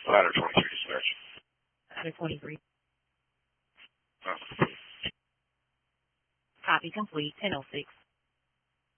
Ladder 23 dispatch. Ladder 23. Oh. Copy complete, 10:06.